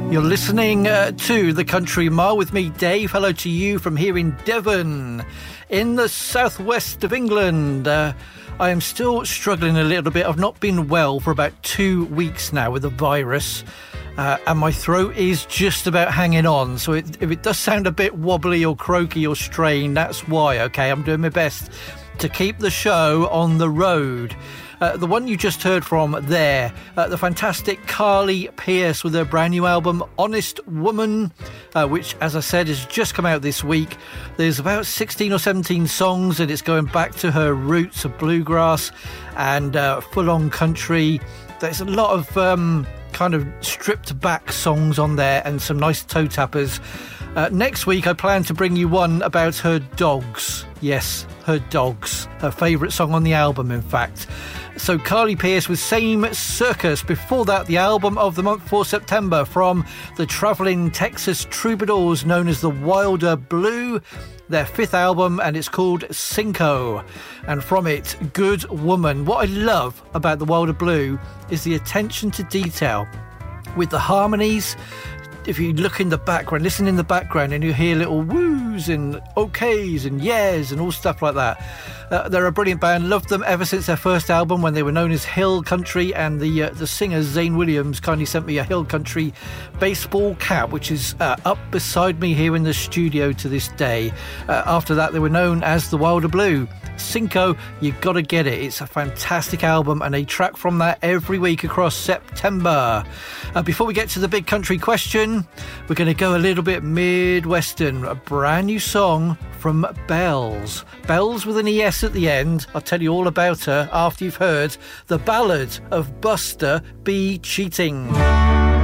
You're listening to The Country Mile with me, Dave. Hello to you from here in Devon, in the southwest of England. I am still struggling a little bit. I've not been well for about 2 weeks now with the virus, and my throat is just about hanging on. So if it does sound a bit wobbly or croaky or strained, that's why, okay? I'm doing my best to keep the show on the road. The one you just heard from there, the fantastic Carly Pearce with her brand new album, Honest Woman, which, as I said, has just come out this week. There's about 16 or 17 songs, and it's going back to her roots of bluegrass and full-on country. There's a lot of kind of stripped-back songs on there and some nice toe tappers. Next week, I plan to bring you one about her dogs. Yes, her dogs. Her favourite song on the album, in fact. So Carly Pearce with Same Circus. Before that, the album of the month for September from the travelling Texas Troubadours known as the Wilder Blue. Their fifth album, and it's called Cinco. And from it, Good Woman. What I love about the Wilder Blue is the attention to detail with the harmonies. If you look in the background, listen in the background, and you hear little woos and okays and yes and all stuff like that. They're a brilliant band. Loved them ever since their first album when they were known as Hill Country, and the singer Zane Williams kindly sent me a Hill Country baseball cap, which is up beside me here in the studio to this day. After that, they were known as the Wilder Blue. Cinco, you got to get it. It's a fantastic album, and a track from that every week across September. Before we get to the big country question, we're going to go a little bit Midwestern. A brand new song from Bells. Bells with an ES at the end. I'll tell you all about her after you've heard the ballad of Buster B. Cheating.